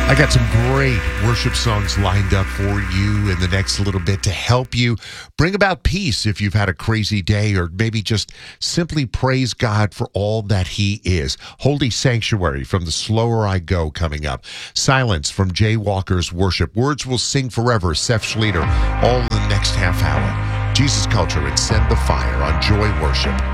I got some great worship songs lined up for you in the next little bit to help you bring about peace if you've had a crazy day, or maybe just simply praise God for all that He is. Holy Sanctuary from The Slower I Go coming up. Silence from Jay Walker's Worship. Words Will Sing Forever, Seth Schleter, all in the next half hour. Jesus Culture and Send the Fire on Joy Worship.